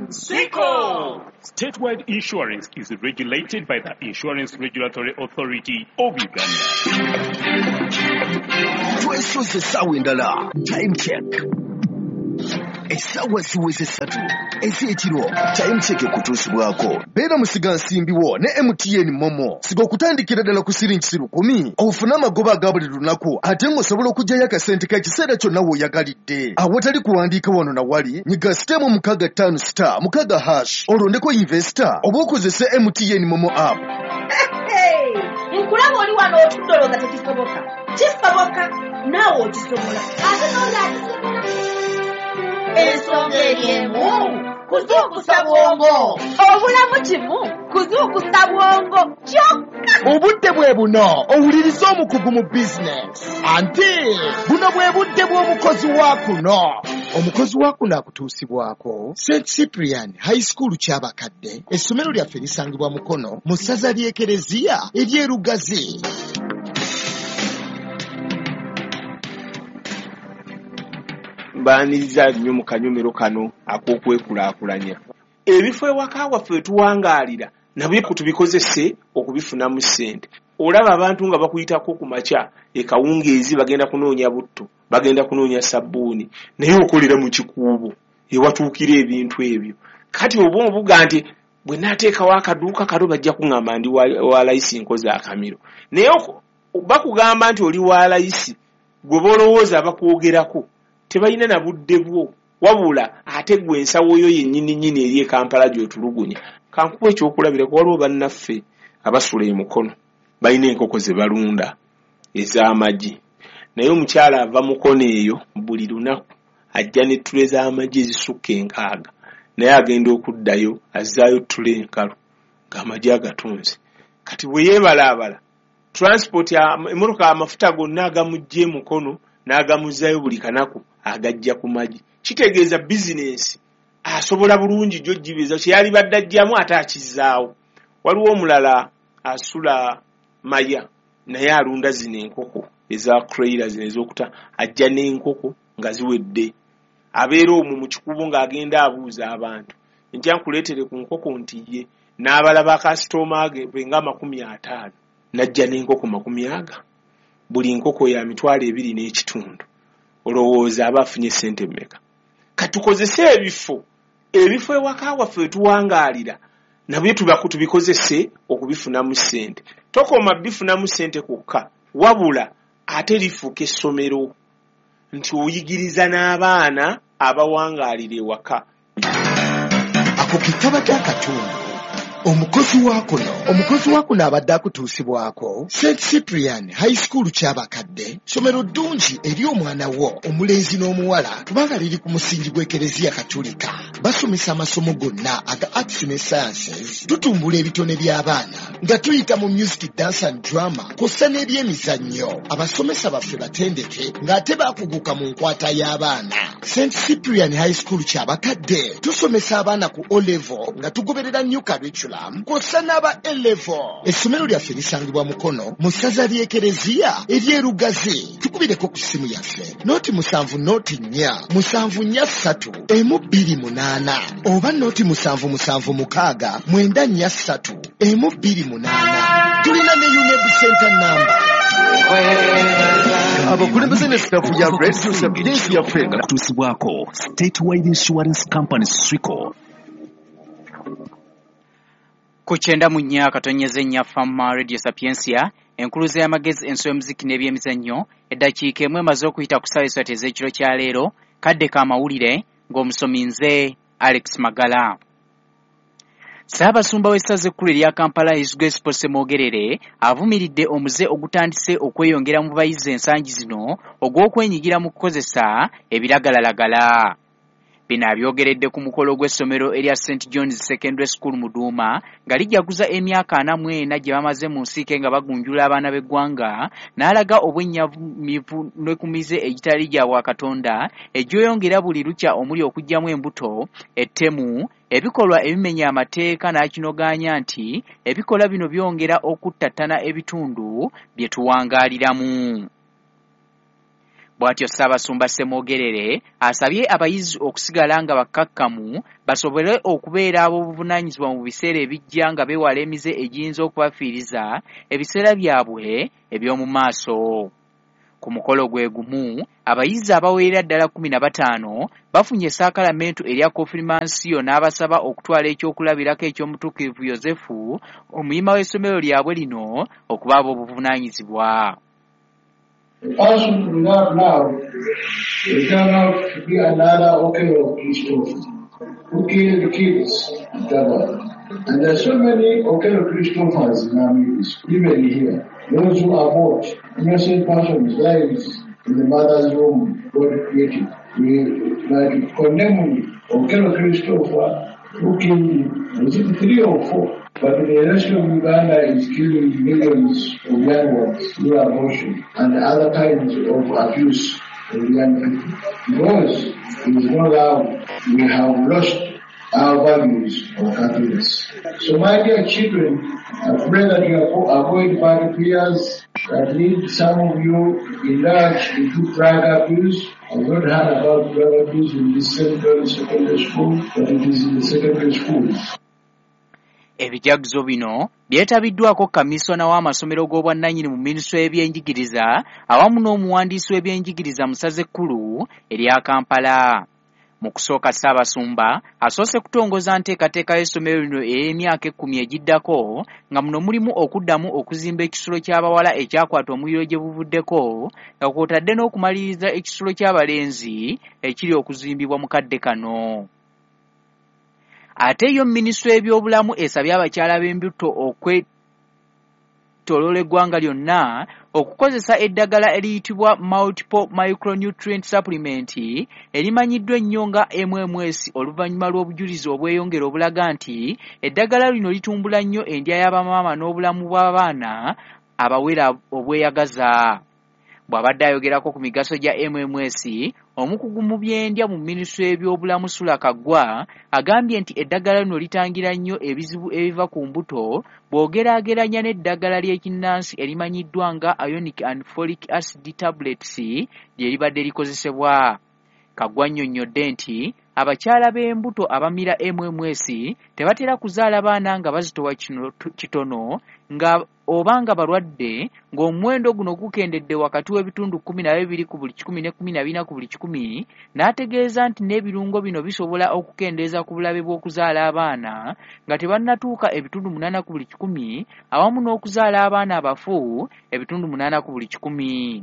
SICO! Statewide insurance is regulated by the Insurance Regulatory Authority of Uganda. Twesoze sawa endala. Time check. Esawa siweze satu. Ezekiro. Time check kutusibwako. Bera musiga nsimbiwo ne MTN Momo. Sigo kutandikira ddala ku siringi 10. Ofuna amagoba agabuli lunaku. Ate ngosobola okujjayo akasente ka kiseera kyonna w'oyagalidde. Awatali kuwandiika wano na wali. Nyiga sitemu 65 * mukaga hash. Olondeko investor. Oba okozese MTN Momo app. Nkulaba oli wano otudologa tekisoboka. Kisoboka naawe okisobola. Ate n'olyakisobola. Ensonga erimu kuzuukusa bwongo. Obulamu kimu kuzuukusa bwongo kyokka. Obudde bwe buno owuliriza omukugu mu bizinesi. Ante buno bwe budde bw'omukozi wa kuno. Omukozi wa kuno akutuusibwako St. Cyprian High School ky'abakadde. Essomero lyaffe lisangibwa Mukono mu ssaza ly'Ekereziya ery'Erugazi. Baniriza nnyo mu kanyomero kano ak'okwekulaakulanya. Ebifo ewaka waffe tuwangaalira nabyo tubikozese okubifunamu ssente. Olaba abantu nga bakuyitako ku makya ekawungeezi bagenda kunoonya butto, bagenda kunoonya sabbuuni, naye okolera mu kikuubo ewatuukira ebintu ebyo. Kati oba obuga nti bwe naateekawo akaduuka kalo bajja kuŋŋamba ndi wa layisi nkoze akamiro. Naye bakugamba nti oli wa layisi gwe bolowooza bakwogerako tebalina na budde bwo, wabula ate gwe ensawo yo yennyini eri e Kampala gy'otulugunya. Kankuba ekyokulabirako waliwo bannaffe abasula Mukono balina enkoko ze balunda ez'amagi. Naye omukyala ava Mukono eyo buli lunaku ajja ne ttule z'amagi ezisukka 6, naye agenda okuddayo azzaayo ttule enkalu ng'amagi agatunze. Kati bwe yeebalaabala transport emmotoka amafuta gonna agamugye Mukono n'agamuzzaayo buli kanaku agajja ku magi. Kitegeeza bizinesi asobola bulungi gy'ogibeza kyeyali badde ajjamu ate akizzaawo. Waliwo omulala asula Maya naye alunda zino enkoko eza Croiler zino ez'okuta, ajja n'enkoko nga ziwedde. Abeera omwo mu kikubo ng'agenda abuuza abantu nti ankuleetere ku nkoko nti ye, n'abalaba kasitoma ge nga 50, n'ajja n'enkoko 50. Buli nkoko ya $2.2. Olowooza aba afunye ssente mmeka? Katukozese ebifo ewaka waffe tuwangaalira nabyo tubikozese okubifunamu ssente. Tokoma bifunamu ssente kokka, wabula ate lifuuka essomero nti oyigiriza n'abaana abawangaalira ewaka. Ako kitaba ky'akatundu. Omukozi wa kuno abadde akutuusibwako St. Cyprian High School ky'abakadde, somero ddungi eri omwana wo omulenzi n'omuwala kubanga liri ku musingi gw'Ekereziya Katolika. Basomesa amasomo gonna aga arts ne sciences. Tutumbula ebitone by'abaana nga tuyita mu music, dance and drama kw'ossa n'ebyemizannyo. Abasomesa baffe batendeke ng'ate baakuguka mu nkwata y'abaana. St. Cyprian High School ky'abakadde tusomesa abaana ku O-level nga tugoberera new curriculum kw'ossa n'aba A-level. Essomero lyaffe lisangibwa Mukono mu ssaza ly'Ekereziya ery'Erugazi. Tukubireko ku ssimu yaffe nooti 77443 oba nooti 7769438. Tulina ne UNEB center number. Abakulembeze ne staff ya Radio Sapiensia Africa kutusibwako Statewide Insurance Company SICO. Ku 9:4 Radio Sapiensia enkuluze y'amagezi enso y'omuziki n'ebyemizannyo eddakiika emwe emaze okuyita ku ssaawa essatu ez'ekiro kya leero. Kadde ka mawulire ng'omusomi nze Alex Magala. Ssaabasumba w'essaza ekkulu erya Kampala His Grace Paul Ssemwogerere avumiridde omuze ogutandise okweyongera mu bayizi ensangi zino ogw'okwenyigira mu kukozesa ebiragalalagala. Bino abyogeredde ku mukolo gw'essomero erya St. John's Secondary School mu Duuma nga lijjaguza emyaka 44 gye bamaze mu nsiike nga bagunjula abaana b'eggwanga, n'alaga obwennyamivu n'ekumize egitali gya Bwakatonda egyeyongera buli lukya omuli okuggyamu embuto, ettemu, ebikolwa ebimenya amateeka n'akinoganya nti ebikolwa bino byongera okuttattana ebitundu bye tuwangaaliramu. Bw'atyo Ssaabasumba Ssemwogerere asabye abayizi okusigala nga bakkakkamu basobole okubeera ab'obuvunaanyizibwa mu biseera ebijja nga beewala emize egiyinza okubafiiriza ebiseera byabwe eby'omu maaso. Ku mukolo gwe gumu abayizi abawerera ddala 15 bafunye esaakalamentu erya konfirimansiyo n'abasaba okutwala ekyokulabirako eky'omutuukirivu Yozefu omuyima w'essomero lyabwe lino okuba ab'obuvunaanyizibwa. The person we have now will turn out to be another Okello Christopher who killed kids in Tabor. And there are so many Okello Christophers in our midst, even here. Those who abort innocent persons' lives in the mother's womb God created. We like condemn Okello Christopher who killed, was it 3 or 4? But the rest of Uganda is killing millions of young ones through abortion and other kinds of abuse of young people. Because it is no doubt we have lost our values of happiness. So my dear children, I pray that you avoid bad peers that lead some of you indulge into drug abuse. I've not heard about drug abuse in this secondary school, but it is in the secondary schools. Ebijaguzo bino byetabiddwako kamisona w'amasomero g'obwannannyini mu minisitule y'ebyenjigiriza awamu n'omuwandiisi w'ebyenjigiriza mu ssaza ekkulu erya Kampala. Mu kusooka Ssaabasumba asoose kutongoza nteekateeka y'essomero lino ey'emyaka 10 egiddako nga muno mulimu okuddamu okuzimba ekisulo ky'abawala ekyakwata omuliro gye buvuddeko nga kw'otadde n'okumaliriza ekisulo ky'abalenzi ekiri okuzimbibwa mu kadde kano. Ate yo minisitule y'ebyobulamu esabye abakyala b'embuto okwetoloola eggwanga lyonna okukozesa eddagala eriyitibwa multiple micronutrient supplement erimanyiddwa ennyo nga MMS oluvannyuma lw'obujulizi obweyongera obulaga nti eddagala lino litumbula nnyo endya y'abamaama n'obulamu bw'abaana abawera obweyagaza. Bw'abadde ayogerako ku migaso gya MMS omukugu mu byendya mu minisitule y'ebyobulamu Sula Kaggwa agambye nti eddagala lino litangira nnyo ebizibu ebiva ku mbuto bw'ogeraageranya n'eddagala ly'ekinnansi erimanyiddwa nga ionic and folic acid tablets lye libadde likozesebwa. Kaggwa annyonnyodde nti abakyala b'embuto abamira MMS tebatera kuzaala baana nga bazitowa kitono nga obanga balwadde ng'omuwendo guno gukendedde wakati w'ebitundu 12 ku buli 10 ne 14 ku buli 10 n'ategeeza nti n'ebirungo bino bisobola okukendeeza ku bulabe bw'okuzaala abaana nga tebannatuuka ebitundu 8 ku buli 10 awamu n'okuzaala abaana abafu ebitundu 8 ku buli 10.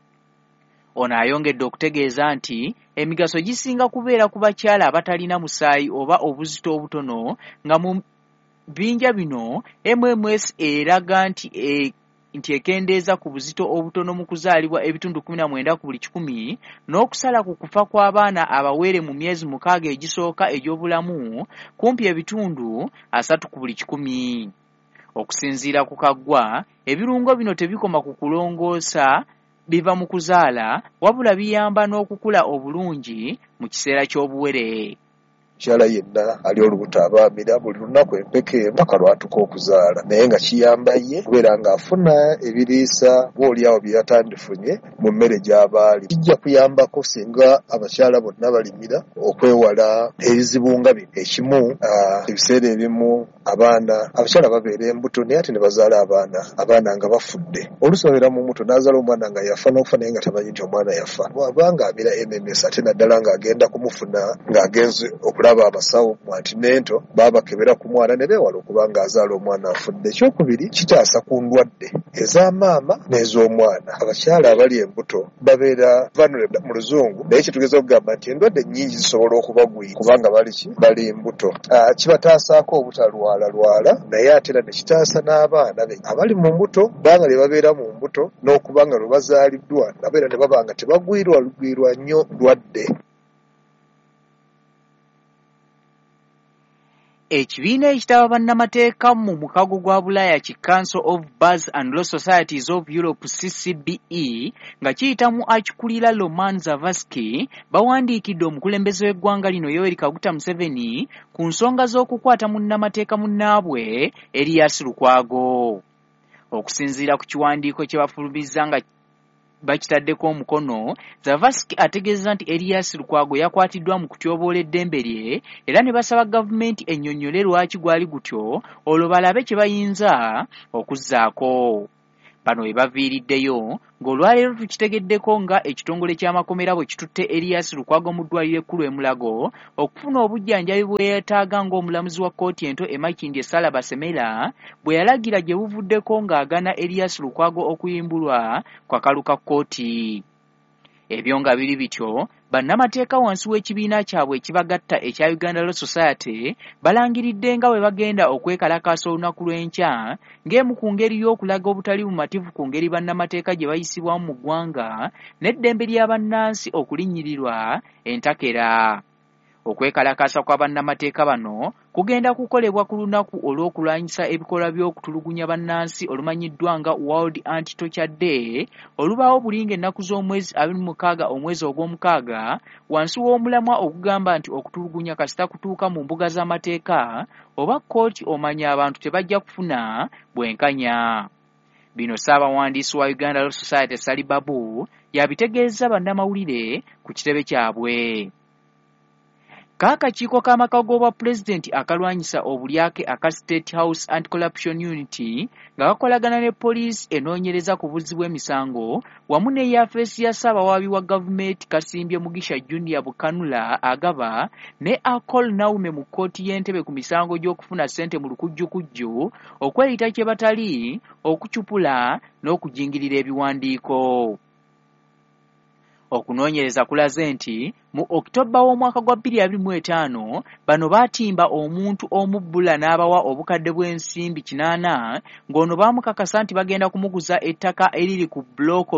Ono ayongedde okutegeeza nti emigaso gisinga kubeera ku bakyala abatalina musaayi oba obuzito obutono nga mu binja bino MMS eraga nti ekendeeza ku buzito obutono mu kuzaalibwa ebitundu 19 ku buli 10 n'okusala ku kufa kw'abaana abawere mu myezi 6 egisooka egy'obulamu kumpi ebitundu 3 ku buli 10. Okusinziira ku Kaggwa, ebirungo bino tebikoma ku kulongoosa biva mu kuzaala wabula biyamba n'okukula obulungi mu kiseera ky'obuwere. Kyala yenna ali olubuto abaamira buli lunaku empeke mpaka lwatuka okuzaala naye nga kiyamba ye kubeera ng'afuna ebiriisa boolyawo bye yatandifunye mu mmere gy'abaali. Kijja kuyambako singa abakyala bonna balimira okwewala ebizibu nga bino. Ekimu ebiseera ebimu abakyala babeera embuto naye ate ne bazaala abaana nga bafudde. Oluusi babeera mu mbuto n'azaala omwana nga yafa n'okufa naye nga tamanyi nti omwana yafa. Bw'abanga amira MMS ate naddala ng'agenda kumufuna ng'agenze okulaba abasawo mu antinento babakebera ku mwana ne beewala okuba ng'azaala omwana afudde. Ekyokubiri kitaasa ku ndwadde ez'amaama n'ez'omwana. Abakyala abali embuto babeera vulnerable mu luzungu naye kitugeza okugamba nti endwadde nnyingi zisobola okubagwira kubanga bali embuto. Kibataasaako obutalwala naye ate era ne kitaasa n'abaana be abali mu mbuto kubanga lye babeera mu mbuto n'okuba nga lwe bazaaliddwa nabeera ne baba nga tebagwirwa nnyo ndwadde. Ekibiina ekitaba bannamateeka mu mukago gwa Bulaaya ki Council of Bars and Law Societies of Europe CCBE nga kiyitamu akikulira Roman Zavascki bawandiikidde omukulembeze w'eggwanga lino Yoweri Kaguta Museveni ku nsonga z'okukwata munnamateeka munnaabwe Erias Lukwago. Okusinziira ku kiwandiiko kye bafulumizza nga bakitaddeko omukono. Zavasiki ategeeza nti Erias Lukwago yakwatiddwa mu kutyoboola eddembe lye era ne basaba gavumenti ennyonnyole lwaki gwali gutyo olwo balabe kye bayinza okuzzaako. Bano we baviiriddeyo ng'olwaleero tukitegeddeko nga ekitongole ky'amakomera bwe kitutte Erias Lukwago mu ddwaliro ekkulu e Mulago okufuna obujjanjabi bwe yeetaaga ng'omulamuzi wa kkooti ento Emakindye Sala Basemera bwe yalagira gye buvuddeko ng'agana Erias Lukwago okuyimbulwa ku kakalu ka kkooti. Ebyo nga biri bityo, bannamateeka wansi w'ekibiina kyabwe ekibagatta ekya Uganda Law Society balangiridde nga bwe bagenda okwekalakaasa olunaku lw'enkya ng'emu ku ngeri y'okulaga obutali bumativu ku ngeri bannamateeka gye bayisibwamu mu ggwanga n'eddembe ly'abannansi okulinnyirirwa entakera. Okwekalakaasa kwa bannamateeka bano kugenda kukolebwa ku lunaku olw'okulwanyisa ebikolwa by'okutulugunya bannansi olumanyiddwa nga World Anti-Torture Day olubaawo bulinga ennaku z'omwezi 26 omwezi ogw'omukaaga wansi w'omulamwa ogugamba nti okutulugunya kasita kutuuka mu mbuga z'amateeka oba kkooti omanya abantu tebajja kufuna bwenkanya. Bino Ssaabawandiisi wa Uganda Law Society Sali Babu yabitegeeza bannamawulire ku kitebe kyabwe. Kaakakiiko k'amaka g'obwa pulezidenti akalwanyisa obulyake aka State House Anti-Corruption Unity nga kakolagana ne poliisi enoonyereza ku buzzi bw'emisango wamu ne yafeesi ya Ssaabawaabi wa gavumenti Kasimbye Mugisha Junior Bukanula agaba ne Akol Naume mu kkooti y'Entebe ku misango gy'okufuna ssente mu lukujjukujju okweyita kye batali okucupula n'okujingirira ebiwandiiko. Okunoonyereza kulaze nti mu Oktoba w'omwaka gwa 2025 bano baatimba omuntu omubbula n'abawa obukadde bw'ensimbi 80 ng'ono baamukakasa nti bagenda kumuguza ettaka eriri ku bbuloko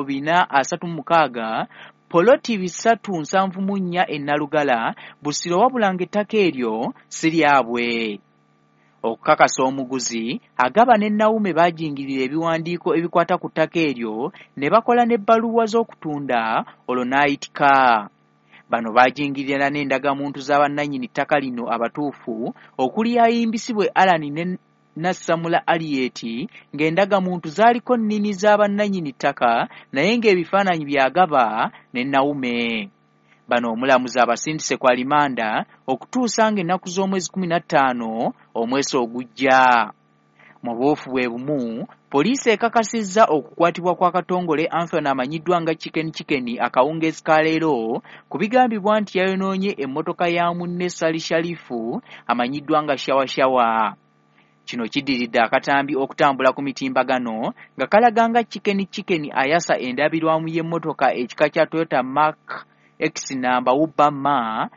436 poloti 374 e Nalugala Busiro wabula ng'ettaka eryo si lyabwe. Okukakasa omuguzi agaba ne Naume baajingirira ebiwandiiko ebikwata ku ttaka eryo ne bakola n'ebbaluwa z'okutunda olwo n'ayitika. Bano baajingirira n'endagamuntu z'abannannyini ttaka lino abatuufu okuli ayimbisibwe Alani ne Nassamula Alieti ng'endagamuntu zaaliko nnimi z'abannannyini ttaka naye ng'ebifaananyi byagaba ne Naume. Bano omulamuzi abasindise kwa limanda okutuusa ng'ennaku z'omwezi 15 omwezi ogujja. Mu buufu bwe bumu, poliisi ekakasizza okukwatibwa kwa Katongole Anthony amanyiddwa nga Chicken akawungeezi ka leero ku bigambibwa nti yayonoonye emmotoka ya munne Sali Sharifu amanyiddwa nga Shawashawa. Kino kiddiridde akatambi okutambula ku mitimbagano nga kalaga nga Chicken ayasa endabirwamu y'emmotoka ekika kya Toyota Mark X namba UBMA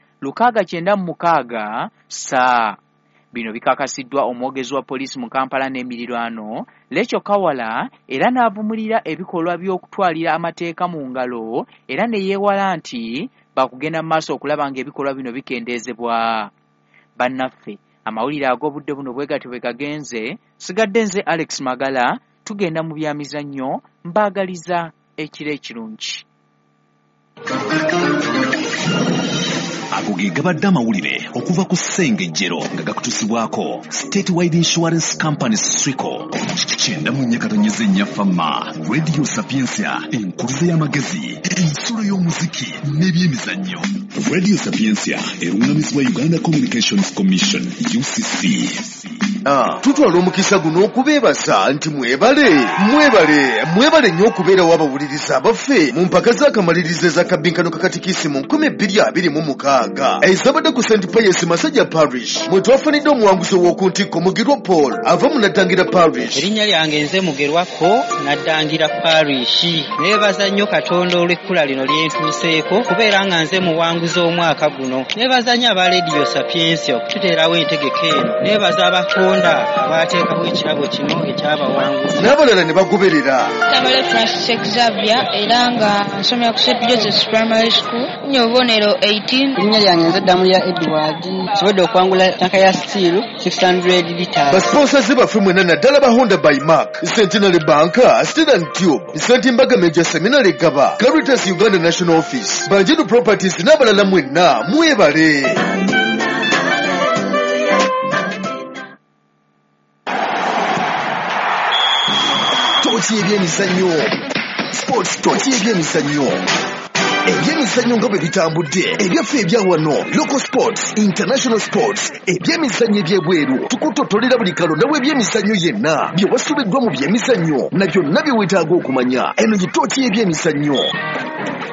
696 SA. Bino bikakasiddwa omwogezi wa poliisi mu Kampala n'emiriraano Lecho Kawala era n'avumulira ebikolwa by'okutwalira amateeka mu ngalo era ne yeewala nti bakugenda mu maaso okulaba ng'ebikolwa bino bikendeezebwa. Bannaffe, amawulire ag'obudde buno bwe gatyo bwe gagenze, sigadde nze Alex Magala, tugenda mu byamizannyo, mbaagaliza ekiro ekirungi. Ago ge gabadde amawulire okuva ku Ssengejjero nga gakutusibwako State Wide Insurance Company Swico 94.4 Radio Sapiensia enkuluze y'amagezi ensolo y'omuziki n'ebyemizannyo. Radio Sapiensia erungamizibwa Uganda Communications Commission UCC. Tutwala omukisa guno okubeebaza nti mwebale nnyo okubeerawo abawuliriza abaffe mu mpaka z'akamalirize za kabinkano kakatikisimu 2026 ezabadde ku St. Pius Masajja Parish mwe twafunidde omuwanguzi w'okuntikko Mugirwa Paul ava mu Naddangira Parish. Erinnya lyange nze Mugirwako Naddangira Parish. Neebaza nnyo Katonda olw'ekkula lino lyentuuseeko kubeera nga nze muwanguzi omwaka guno. Neebaza nnyo aba Radio Sapiensia okututeerawo entegeka eno. Neebaza abatonda abateekawo ekirabo kino ekyabawanguzi n'abalala ne bagoberera. Tabale Francis Xavier era nga nsomera ku St. Joseph's Primary School nyobonero 18. Erinnya lyange nze Damulya Edward kisobodde okwangula ttaka ya steel 600 litres. Basponsaze baffe mwena naddala ba Honda by Mark, Centenary Bank, Steel and Tube, St. Mbaga Major Seminary Gaba, Caritas Uganda National Office, Banjedu Properties n'abalala mwenna mwebale. Tooti ebyemizannyo sports toki ebyemizannyo ebyemizannyo nga bwe bitambudde ebyaffe ebya wano local sports international sports ebyemizannyo ebyebweru tukutotolera buli kalonda w'ebyemizannyo yenna bye wasubiddwa mu byemizannyo na byonna bye weetaaga okumanya eno gitooki y'ebyemizannyo